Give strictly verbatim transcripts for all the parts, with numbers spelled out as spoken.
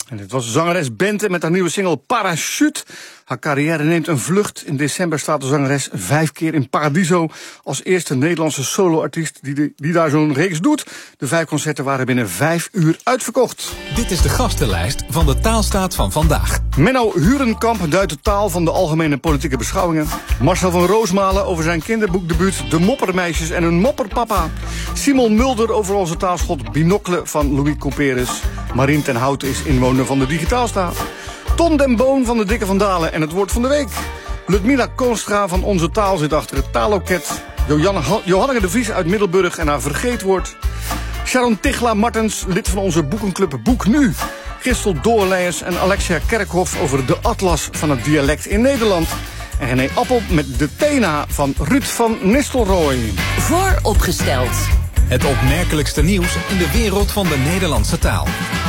En het was zangeres Bente met haar nieuwe single Parachute. Haar carrière neemt een vlucht. In december staat de zangeres vijf keer in Paradiso als eerste Nederlandse soloartiest die, de, die daar zo'n reeks doet. De vijf concerten waren binnen vijf uur uitverkocht. Dit is de gastenlijst van de Taalstaat van vandaag. Menno Hurenkamp duidt de taal van de algemene politieke beschouwingen. Marcel van Roosmalen over zijn kinderboekdebuut De Moppermeisjes en hun mopperpapa. Simon Mulder over onze taalschot Binocle van Louis Couperus. Marien ten Houten is inwoner van de Digitaalstaat. Ton den Boon van de Dikke van Dalen en het woord van de week. Ludmila Koonstra van Onze Taal zit achter het taalloket. Johanne de Vries uit Middelburg en haar vergeetwoord. Sharon Tichla Martens, lid van onze boekenclub Boek Nu. Christel Doorleijers en Alexia Kerkhoff over de atlas van het dialect in Nederland. En René Appel met de Tena van Ruud van Nistelrooy. Vooropgesteld. Het opmerkelijkste nieuws in de wereld van de Nederlandse taal.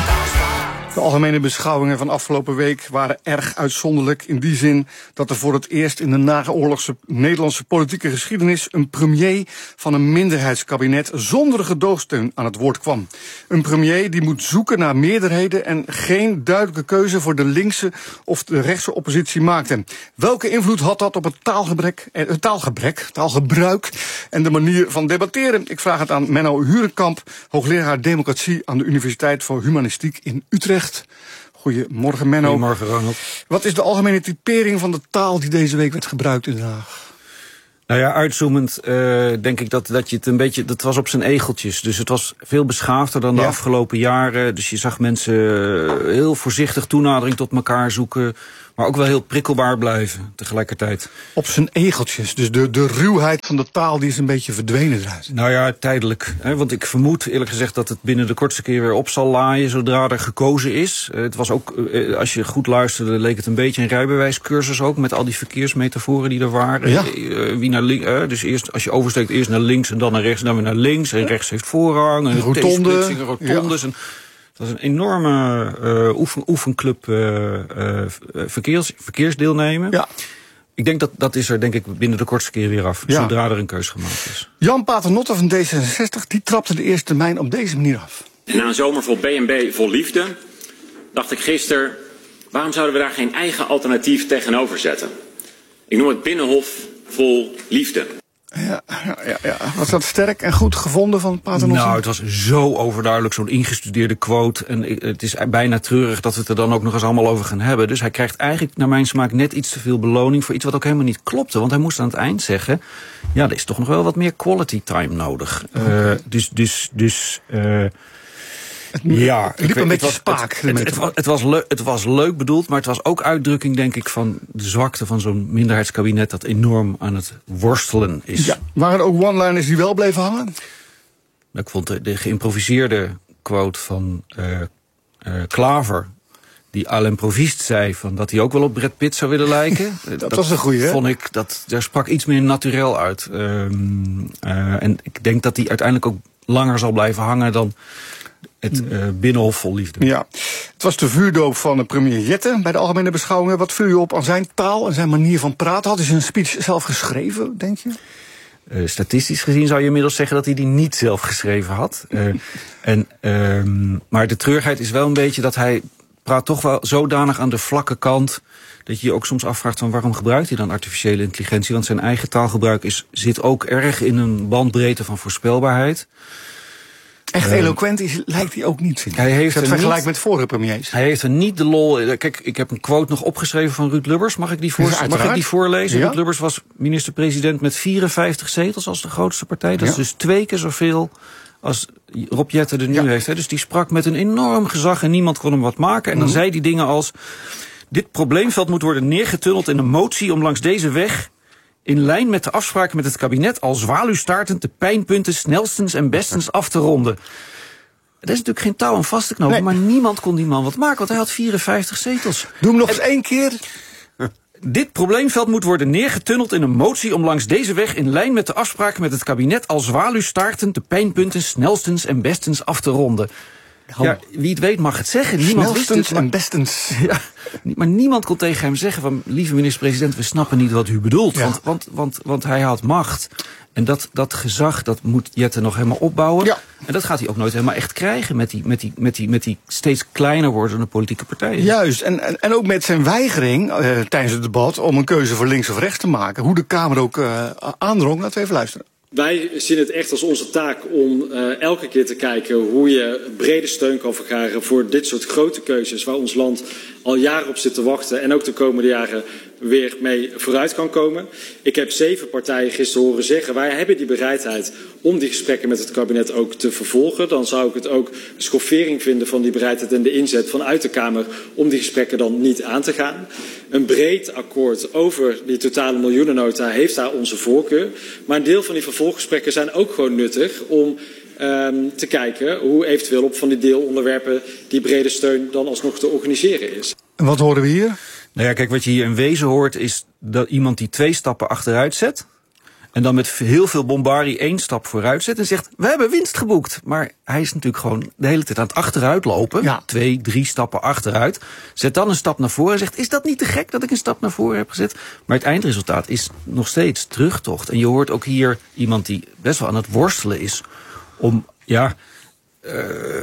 De algemene beschouwingen van afgelopen week waren erg uitzonderlijk in die zin dat er voor het eerst in de naoorlogse Nederlandse politieke geschiedenis een premier van een minderheidskabinet zonder gedoogsteun aan het woord kwam. Een premier die moet zoeken naar meerderheden en geen duidelijke keuze voor de linkse of de rechtse oppositie maakte. Welke invloed had dat op het taalgebrek, eh, taalgebrek, taalgebruik en de manier van debatteren? Ik vraag het aan Menno Hurenkamp, hoogleraar democratie aan de Universiteit voor Humanistiek in Utrecht. Goedemorgen, Menno. Goedemorgen, Ronald. Wat is de algemene typering van de taal die deze week werd gebruikt in Den Haag? Nou ja, uitzoomend uh, denk ik dat, dat je het een beetje... Dat was op zijn egeltjes, dus het was veel beschaafder dan de ja. afgelopen jaren. Dus je zag mensen heel voorzichtig toenadering tot elkaar zoeken, maar ook wel heel prikkelbaar blijven tegelijkertijd. Op zijn egeltjes, dus de, de ruwheid van de taal die is een beetje verdwenen eruit. Nou ja, tijdelijk. Hè, want ik vermoed eerlijk gezegd dat het binnen de kortste keer weer op zal laaien zodra er gekozen is. Uh, het was ook, uh, als je goed luisterde, leek het een beetje een rijbewijscursus ook, met al die verkeersmetaforen die er waren. Ja. Uh, wie naar links, uh, dus eerst, als je oversteekt, eerst naar links en dan naar rechts, en dan weer naar links. En rechts heeft voorrang, en rotonde, rotondes. Ja. En dat is een enorme uh, oefen, oefenclub uh, uh, verkeers, verkeersdeelnemen. Ja. Ik denk dat dat is er denk ik binnen de kortste keer weer af, ja. zodra er een keus gemaakt is. Jan Paternotte van D zesenzestig, die trapte de eerste termijn op deze manier af. Na een zomer vol B en B vol liefde dacht ik gisteren, waarom zouden we daar geen eigen alternatief tegenover zetten? Ik noem het Binnenhof vol liefde. Ja, ja, ja, ja. Was dat sterk en goed gevonden van Paternotte? Nou, het was zo overduidelijk, zo'n ingestudeerde quote. En het is bijna treurig dat we het er dan ook nog eens allemaal over gaan hebben. Dus hij krijgt eigenlijk naar mijn smaak net iets te veel beloning voor iets wat ook helemaal niet klopte. Want hij moest aan het eind zeggen, ja, er is toch nog wel wat meer quality time nodig. Okay. Uh, dus, dus, dus... Uh, Het, ja, het liep een beetje spaak. Het, het, het, het, het, was leuk, het was leuk bedoeld, maar het was ook uitdrukking, denk ik, van de zwakte van zo'n minderheidskabinet dat enorm aan het worstelen is. Ja, waren er ook one-liners die wel bleven hangen? Ik vond de, de geïmproviseerde quote van uh, uh, Klaver, die à l'improviste zei van dat hij ook wel op Brad Pitt zou willen lijken. dat, dat was een goeie, hè? Vond ik, dat, daar sprak iets meer naturel uit. Um, uh, en ik denk dat hij uiteindelijk ook langer zal blijven hangen dan het uh, Binnenhof vol liefde. Ja, het was de vuurdoop van de premier Jette bij de algemene beschouwingen. Wat viel je op aan zijn taal en zijn manier van praten? Had hij zijn speech zelf geschreven, denk je? Uh, statistisch gezien zou je inmiddels zeggen dat hij die niet zelf geschreven had. Uh, en, um, maar de treurigheid is wel een beetje dat hij praat toch wel zodanig aan de vlakke kant dat je je ook soms afvraagt van waarom gebruikt hij dan artificiële intelligentie? Want zijn eigen taalgebruik is, zit ook erg in een bandbreedte van voorspelbaarheid. Echt uh, eloquent is, lijkt hij ook niet, vind ik. Hij heeft het vergelijk met vorige premiers. Hij heeft er niet de lol. Kijk, ik heb een quote nog opgeschreven van Ruud Lubbers. Mag ik die, voor, ja, mag ik die voorlezen? Ja. Ruud Lubbers was minister-president met vierenvijftig zetels als de grootste partij. Dat ja. is dus twee keer zoveel als Rob Jetten er nu ja. heeft. Hè. Dus die sprak met een enorm gezag en niemand kon hem wat maken. En dan mm. zei hij dingen als: dit probleemveld moet worden neergetunneld in een motie om langs deze weg, in lijn met de afspraken met het kabinet, al zwaluwstaartend de pijnpunten snelstens en bestens af te ronden. Dat is natuurlijk geen touw aan vast te knopen, nee. maar niemand kon die man wat maken, want hij had vierenvijftig zetels. Doe hem nog eens één keer. Dit probleemveld moet worden neergetunneld in een motie om langs deze weg, in lijn met de afspraken met het kabinet, al zwaluwstaartend de pijnpunten snelstens en bestens af te ronden. Ja, wie het weet mag het zeggen. Niemand wist het, maar, en bestens. Ja, maar niemand kon tegen hem zeggen van, lieve minister-president, we snappen niet wat u bedoelt. Ja. Want, want, want, want hij had macht. En dat, dat gezag, dat moet Jette nog helemaal opbouwen. Ja. En dat gaat hij ook nooit helemaal echt krijgen met die, met die, met die, met die steeds kleiner wordende politieke partijen. Juist, en, en, en ook met zijn weigering uh, tijdens het debat om een keuze voor links of rechts te maken. Hoe de Kamer ook uh, aandrong. Laten we even luisteren. Wij zien het echt als onze taak om uh, elke keer te kijken hoe je brede steun kan vergaren voor dit soort grote keuzes waar ons land al jaren op zit te wachten en ook de komende jaren weer mee vooruit kan komen. Ik heb zeven partijen gisteren horen zeggen, wij hebben die bereidheid om die gesprekken met het kabinet ook te vervolgen. Dan zou ik het ook een schoffering vinden van die bereidheid en de inzet vanuit de Kamer om die gesprekken dan niet aan te gaan. Een breed akkoord over die totale miljoenennota heeft daar onze voorkeur. Maar een deel van die vervolggesprekken zijn ook gewoon nuttig om Um, te kijken hoe eventueel op van die deelonderwerpen die brede steun dan alsnog te organiseren is. En wat horen we hier? Nou ja, kijk, wat je hier in wezen hoort is dat iemand die twee stappen achteruit zet en dan met heel veel bombardie één stap vooruit zet en zegt, we hebben winst geboekt. Maar hij is natuurlijk gewoon de hele tijd aan het achteruit lopen. Ja. Twee, drie stappen achteruit. Zet dan een stap naar voren en zegt, is dat niet te gek dat ik een stap naar voren heb gezet? Maar het eindresultaat is nog steeds terugtocht. En je hoort ook hier iemand die best wel aan het worstelen is om ja, uh,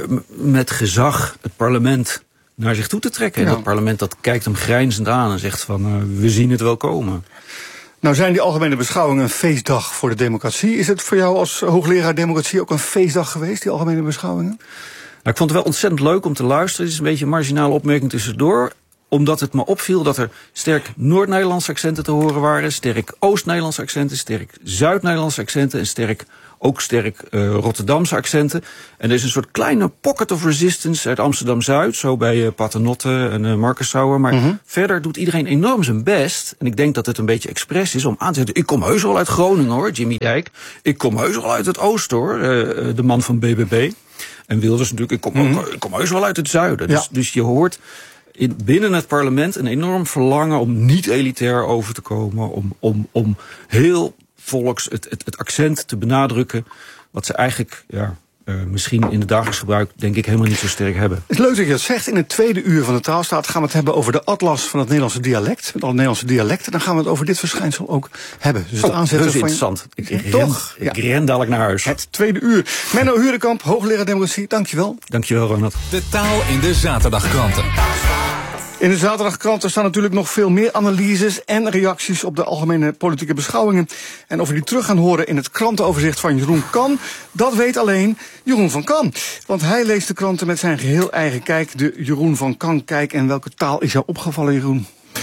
met gezag het parlement naar zich toe te trekken. Ja. En dat parlement dat kijkt hem grijnzend aan en zegt van, uh, we zien het wel komen. Nou zijn die algemene beschouwingen een feestdag voor de democratie. Is het voor jou als hoogleraar democratie ook een feestdag geweest, die algemene beschouwingen? Nou, ik vond het wel ontzettend leuk om te luisteren. Het is een beetje een marginale opmerking tussendoor. Omdat het me opviel dat er sterk Noord-Nederlandse accenten te horen waren, sterk Oost-Nederlandse accenten, sterk Zuid-Nederlandse accenten en sterk ook sterk uh, Rotterdamse accenten. En er is een soort kleine pocket of resistance uit Amsterdam-Zuid, zo bij uh, Paternotte en uh, Marcus-Sauer. Maar mm-hmm. verder doet iedereen enorm zijn best. En ik denk dat het een beetje expres is om aan te zetten, ik kom heus wel uit Groningen hoor, Jimmy Dijk. Ik kom heus wel uit het Oosten hoor, uh, de man van B B B. En Wilders natuurlijk, ik kom, mm-hmm. ook, ik kom heus wel uit het Zuiden. Ja. Dus, dus je hoort in, binnen het parlement een enorm verlangen om niet elitair over te komen, om, om, om heel volks het, het, het accent te benadrukken, wat ze eigenlijk ja, uh, misschien in het dagelijks gebruik denk ik helemaal niet zo sterk hebben. Het is leuk dat je dat zegt. In het tweede uur van de Taalstaat gaan we het hebben over de atlas van het Nederlandse dialect, met alle Nederlandse dialecten. Dan gaan we het over dit verschijnsel ook hebben. Dus het oh, aanzetten van interessant. Ik ren, Toch? Ik ja. ren dadelijk naar huis. Het tweede uur. Menno Hurekamp, hoogleraar democratie, dankjewel. Dankjewel, Ronald. De taal in de zaterdagkranten. In de zaterdagkranten staan natuurlijk nog veel meer analyses en reacties op de algemene politieke beschouwingen. En of we die terug gaan horen in het krantenoverzicht van Jeroen Kan, dat weet alleen Jeroen van Kan. Want hij leest de kranten met zijn geheel eigen kijk, de Jeroen van Kan kijk. En welke taal is jou opgevallen, Jeroen?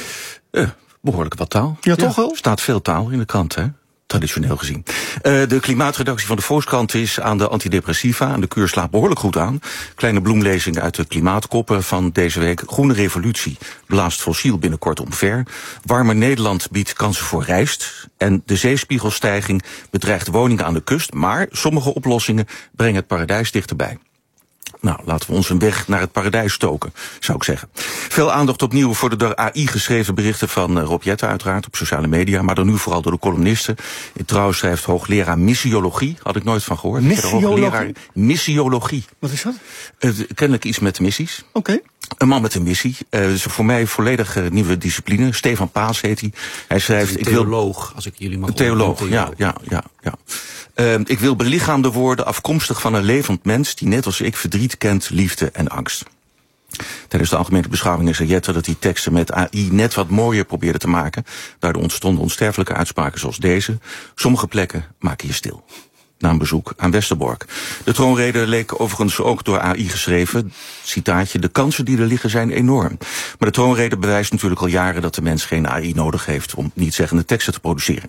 Uh, behoorlijk wat taal. Ja, toch wel? Er staat veel taal in de krant, hè? Traditioneel gezien. Uh, de klimaatredactie van de Volkskrant is aan de antidepressiva. En de kuur slaat behoorlijk goed aan. Kleine bloemlezing uit de klimaatkoppen van deze week. Groene revolutie blaast fossiel binnenkort omver. Warmer Nederland biedt kansen voor rijst. En de zeespiegelstijging bedreigt woningen aan de kust. Maar sommige oplossingen brengen het paradijs dichterbij. Nou, laten we ons een weg naar het paradijs stoken, zou ik zeggen. Veel aandacht opnieuw voor de door A I geschreven berichten van Rob Jetten uiteraard op sociale media, maar dan nu vooral door de columnisten. In Trouw schrijft hoogleraar missiologie, had ik nooit van gehoord. Missiologie? Hoogleraar missiologie. Wat is dat? Uh, kennelijk iets met missies. Oké. Okay. Een man met een missie. Uh, dus voor mij volledig uh, nieuwe discipline. Stefan Paas heet hij. Hij schrijft, een ik theoloog, wil, als ik jullie mag een theoloog, een theoloog, ja, ja, ja, ja. Uh, ik wil belichaamde worden afkomstig van een levend mens die net als ik verdriet kent, liefde en angst. Tijdens de algemene beschouwingen zei Jetten dat hij teksten met A I net wat mooier probeerde te maken. Daardoor ontstonden onsterfelijke uitspraken zoals deze. Sommige plekken maken je stil. Na een bezoek aan Westerbork. De troonrede leek overigens ook door A I geschreven. Citaatje, de kansen die er liggen zijn enorm. Maar de troonrede bewijst natuurlijk al jaren dat de mens geen A I nodig heeft om niet-zeggende teksten te produceren.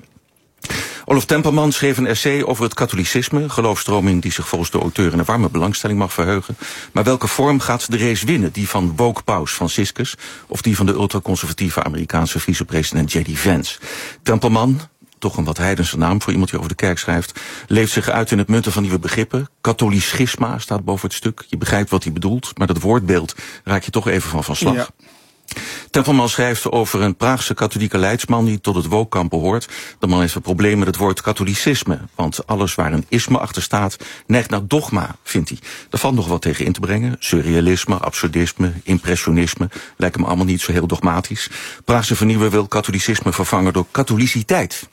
Olof Tempelman schreef een essay over het katholicisme, geloofstroming die zich volgens de auteur in een warme belangstelling mag verheugen. Maar welke vorm gaat de race winnen? Die van woke paus Franciscus of die van de ultraconservatieve Amerikaanse vicepresident J D Vance? Tempelman, toch een wat heidense naam voor iemand die over de kerk schrijft, leeft zich uit in het munten van nieuwe begrippen. Katholicisma staat boven het stuk. Je begrijpt wat hij bedoelt, maar dat woordbeeld raak je toch even van van slag. Ja. Tettelman schrijft over een Praagse katholieke leidsman die tot het wookkamp behoort. De man heeft een probleem met het woord katholicisme, want alles waar een isme achter staat neigt naar dogma, vindt hij. Daar valt nog wat tegen in te brengen. Surrealisme, absurdisme, impressionisme lijken me allemaal niet zo heel dogmatisch. Praagse vernieuwer wil katholicisme vervangen door katholiciteit.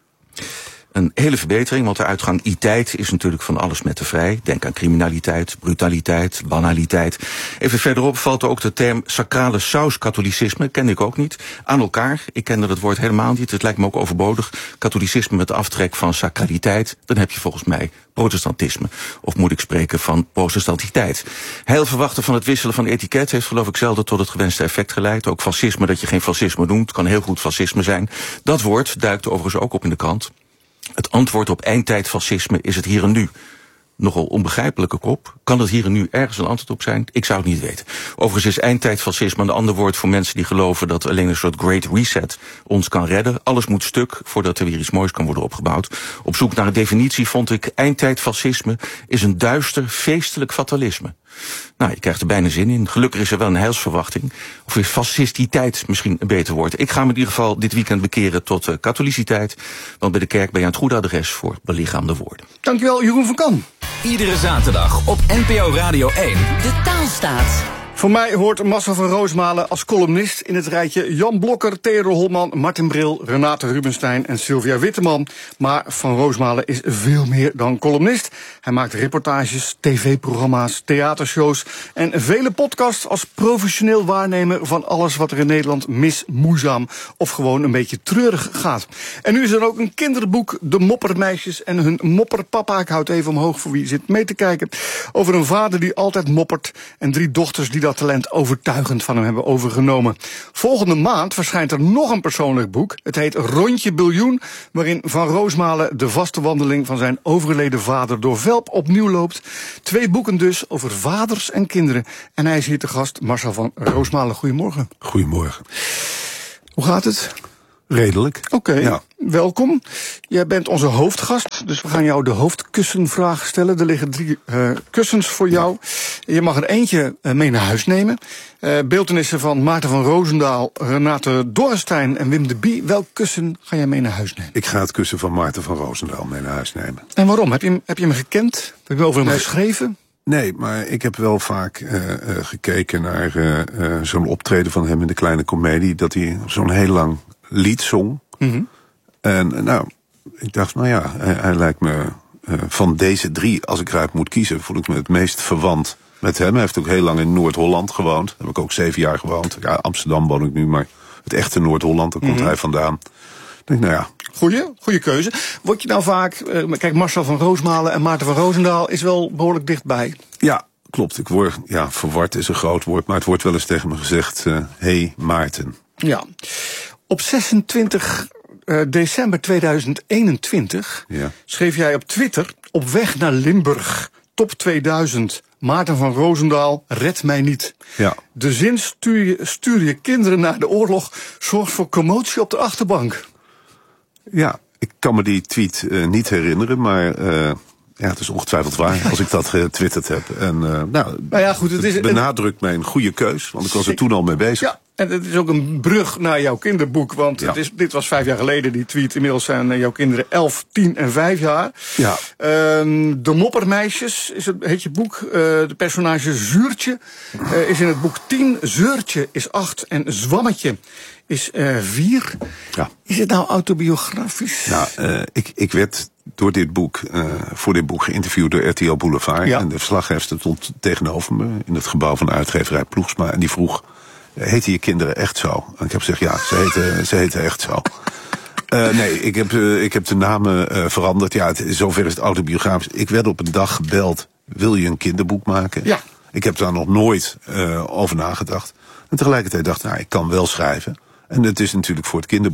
Een hele verbetering, want de uitgang I-tijd is natuurlijk van alles met te vrij. Denk aan criminaliteit, brutaliteit, banaliteit. Even verderop valt er ook de term sacrale saus-katholicisme, kende ik ook niet, aan elkaar. Ik kende dat woord helemaal niet, het lijkt me ook overbodig. Katholicisme met aftrek van sacraliteit, dan heb je volgens mij protestantisme. Of moet ik spreken van protestantiteit. Heel verwachten van het wisselen van etiket heeft geloof ik zelden tot het gewenste effect geleid. Ook fascisme, dat je geen fascisme noemt, kan heel goed fascisme zijn. Dat woord duikt overigens ook op in de krant. Het antwoord op eindtijdfascisme is het hier en nu. Nogal onbegrijpelijke kop. Kan het hier en nu ergens een antwoord op zijn? Ik zou het niet weten. Overigens is eindtijdfascisme een ander woord voor mensen die geloven dat alleen een soort great reset ons kan redden. Alles moet stuk voordat er weer iets moois kan worden opgebouwd. Op zoek naar een definitie vond ik eindtijdfascisme is een duister feestelijk fatalisme. Nou, je krijgt er bijna zin in. Gelukkig is er wel een heilsverwachting. Of is fascistiteit misschien een beter woord. Ik ga me in ieder geval dit weekend bekeren tot uh, katholiciteit. Want bij de kerk ben je aan het goede adres voor belichaamde woorden. Dankjewel, Jeroen van Kan. Iedere zaterdag op N P O Radio één. De Taalstaat. Voor mij hoort Marcel van Roosmalen als columnist in het rijtje Jan Blokker, Theodor Holman, Martin Bril, Renate Rubenstein en Sylvia Witteman. Maar Van Roosmalen is veel meer dan columnist. Hij maakt reportages, tv-programma's, theatershows en vele podcasts als professioneel waarnemer van alles wat er in Nederland mis, moeizaam of gewoon een beetje treurig gaat. En nu is er ook een kinderboek, De Moppermeisjes en hun mopperpapa. Ik houd het even omhoog voor wie zit mee te kijken. Over een vader die altijd moppert en drie dochters die dat talent overtuigend van hem hebben overgenomen. Volgende maand verschijnt er nog een persoonlijk boek. Het heet Rondje Biljoen, waarin Van Roosmalen de vaste wandeling van zijn overleden vader door Velp opnieuw loopt. Twee boeken dus over vaders en kinderen. En hij is hier te gast, Marcel van Roosmalen. Goedemorgen. Goedemorgen. Hoe gaat het? Redelijk. Oké, okay, ja. Welkom. Jij bent onze hoofdgast, dus we gaan jou de hoofdkussenvraag stellen. Er liggen drie uh, kussens voor jou. Ja. Je mag er eentje uh, mee naar huis nemen. Uh, beeltenissen van Maarten van Roosendaal, Renate Dorrestein en Wim de Bie. Welk kussen ga jij mee naar huis nemen? Ik ga het kussen van Maarten van Roosendaal mee naar huis nemen. En waarom? Heb je hem, heb je hem gekend? Heb je over hem nee. geschreven? Nee, maar ik heb wel vaak uh, uh, gekeken naar uh, uh, zo'n optreden van hem in de Kleine Comedie, dat hij zo'n heel lang lied zong. Mm-hmm. En nou, ik dacht, nou ja, hij, hij lijkt me uh, van deze drie, als ik eruit moet kiezen, voel ik me het meest verwant met hem. Hij heeft ook heel lang in Noord-Holland gewoond. Daar heb ik ook zeven jaar gewoond. Ja, Amsterdam woon ik nu, maar het echte Noord-Holland, daar komt mm-hmm. hij vandaan. Ik denk, nou ja. Goeie, goede keuze. Word je nou vaak, uh, kijk, Marcel van Roosmalen en Maarten van Roosendaal is wel behoorlijk dichtbij. Ja, klopt. Ik word, ja, verward is een groot woord, maar het wordt wel eens tegen me gezegd, hé uh, hey, Maarten. Ja. Op zesentwintig december tweeduizend eenentwintig ja. schreef jij op Twitter: op weg naar Limburg, top tweeduizend, Maarten van Roosendaal, red mij niet. Ja. De zin stuur je, stuur je kinderen naar de oorlog zorgt voor commotie op de achterbank. Ja, ik kan me die tweet uh, niet herinneren, maar uh, ja, het is ongetwijfeld waar als ik dat getwitterd heb. En uh, nou, nou ja, goed, het, het is, benadrukt mij een goede keus, want ik was er toen al mee bezig. Ja. En het is ook een brug naar jouw kinderboek, want ja. het is, dit was vijf jaar geleden, die tweet. Inmiddels zijn jouw kinderen elf, tien en vijf jaar. Ja. Um, de Moppermeisjes is het, heet je boek. Uh, de personage Zuurtje uh, is in het boek tien. Zeurtje is acht en Zwammetje is uh, vier. Ja. Is het nou autobiografisch? Nou, uh, ik, ik werd door dit boek, uh, voor dit boek geïnterviewd door R T L Boulevard. Ja. En de verslaggever stond tegenover me in het gebouw van de uitgeverij Ploegsma. En die vroeg: heten je kinderen echt zo? En ik heb gezegd, ja, ze heten, ze heten echt zo. Uh, nee, ik heb, uh, ik heb de namen uh, veranderd. Ja, het, zover is het autobiografisch. Ik werd op een dag gebeld: wil je een kinderboek maken? Ja. Ik heb daar nog nooit uh, over nagedacht. En tegelijkertijd dacht ik, nou, ik kan wel schrijven. En het is natuurlijk voor het kinderboek